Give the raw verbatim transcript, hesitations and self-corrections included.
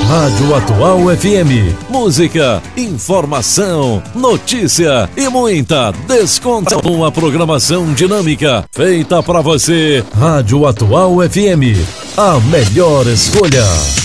Rádio Atual F M. Música, informação, notícia e muita descontração. Uma programação dinâmica feita para você. Rádio Atual F M. A melhor escolha.